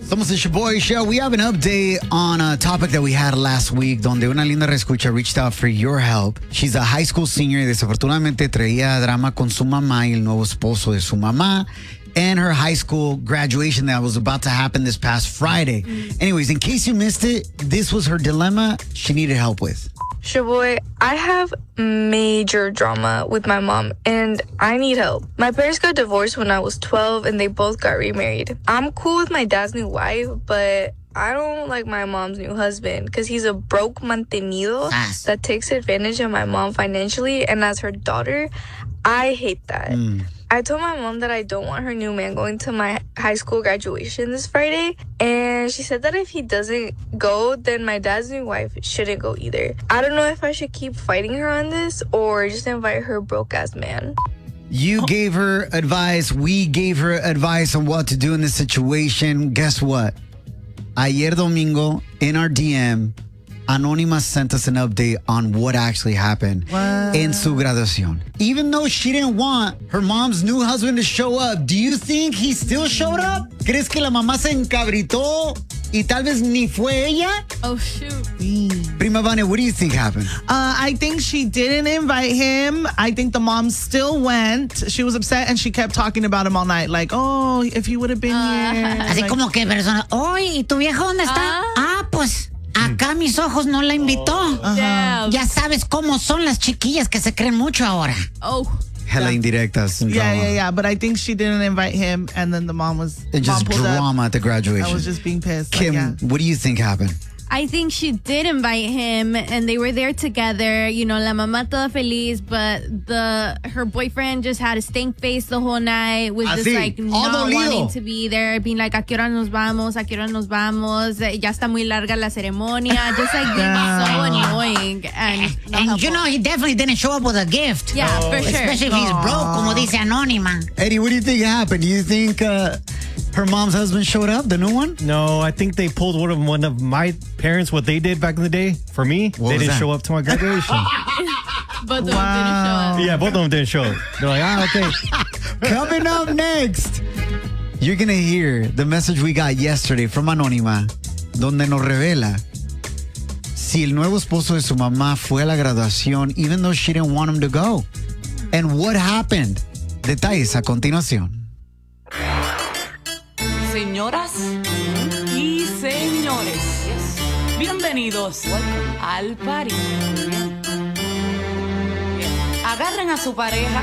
Somos the Shaboy Show. We have an update on a topic that we had last week, donde una linda reescucha reached out for your help. She's a high school senior y desafortunadamente traía drama con su mamá y el nuevo esposo de su mamá and her high school graduation that was about to happen this past Friday. Anyways, in case you missed it, this was her dilemma she needed help with. Shaboy, I have major drama with my mom and I need help. My parents got divorced when I was 12 and they both got remarried. I'm cool with my dad's new wife, but I don't like my mom's new husband because he's a broke mantenido that takes advantage of my mom financially, and as her daughter, I hate that. I told my mom that I don't want her new man going to my high school graduation this Friday, and she said that if he doesn't go, then my dad's new wife shouldn't go either. I don't know if I should keep fighting her on this or just invite her broke-ass man. You gave her advice. We gave her advice on what to do in this situation. Guess what? Ayer domingo, in our DM, Anónima sent us an update on what actually happened in su graduación. Even though she didn't want her mom's new husband to show up, do you think he still showed up? ¿Crees que la mamá se encabritó y tal vez ni fue ella? Oh, shoot. Prima Vane, what do you think happened? I think she didn't invite him. I think the mom still went. She was upset and she kept talking about him all night. Like, oh, if you would have been here. Así como que persona, oye, ¿y tu vieja dónde está? Pues acá mis ojos no la invitó. Ya sabes cómo son las chiquillas que se creen mucho ahora. Hella indirectas. Yeah. But I think she didn't invite him, and then the mom was just drama at the graduation. I was just being pissed. Kim, what do you think happened? I think she did invite him, and they were there together. You know, la mamá toda feliz, but her boyfriend just had a stank face the whole night. Was just like not wanting to be there, being like, ¿a qué hora nos vamos? ¿A qué hora nos vamos? Ya está muy larga la ceremonia. Just like being so annoying. And you know, he definitely didn't show up with a gift. Yeah, for sure. Especially if he's broke, como dice Anónima. Eddie, what do you think happened? Do you think her mom's husband showed up, the new one? No, I think they pulled one of my parents, what they did back in the day. For me, they didn't show up to my graduation. Both of them didn't show up. Yeah, both of them didn't show up. They're like, okay. Coming up next, you're going to hear the message we got yesterday from Anónima, donde nos revela si el nuevo esposo de su mamá fue a la graduación, even though she didn't want him to go. And what happened? Detalles a continuación. Señoras y señores, bienvenidos al party. Agarren a su pareja